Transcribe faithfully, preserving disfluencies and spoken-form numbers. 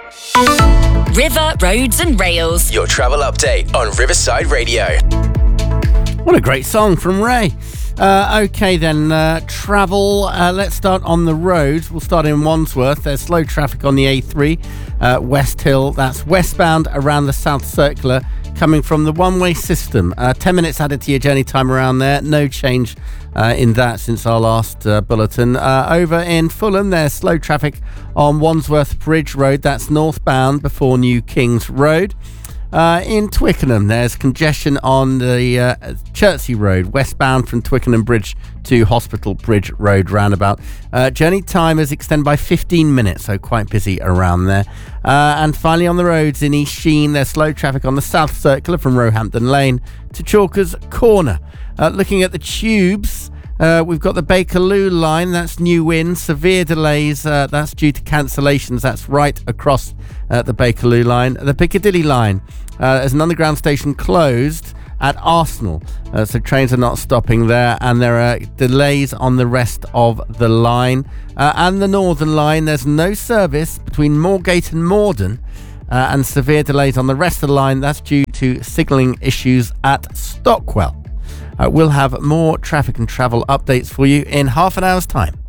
River, Roads and Rails. Your travel update on Riverside Radio. What a great song from Ray. Uh, okay then, uh, travel. Uh, let's start on the roads. We'll start in Wandsworth. There's slow traffic on the A three, uh, West Hill. That's westbound around the South Circular, coming from the one-way system. Uh, ten minutes added to your journey time around there. No change uh, in that since our last uh, bulletin. Uh, over in Fulham, there's slow traffic on Wandsworth Bridge Road. That's northbound before New Kings Road. Uh, in Twickenham, there's congestion on the uh, Chertsey Road, westbound from Twickenham Bridge to Hospital Bridge Road roundabout. Uh, journey time is extended by fifteen minutes, so quite busy around there. Uh, and finally on the roads in East Sheen, there's slow traffic on the South Circular from Roehampton Lane to Chalkers Corner. Uh, looking at the tubes, Uh, we've got the Bakerloo line, that's new in, severe delays, uh, that's due to cancellations, that's right across uh, the Bakerloo line. The Piccadilly line, uh, there's an underground station closed at Arsenal, uh, so trains are not stopping there, and there are delays on the rest of the line. Uh, and the Northern line, there's no service between Moorgate and Morden, uh, and severe delays on the rest of the line, that's due to signalling issues at Stockwell. Uh, we'll have more traffic and travel updates for you in half an hour's time.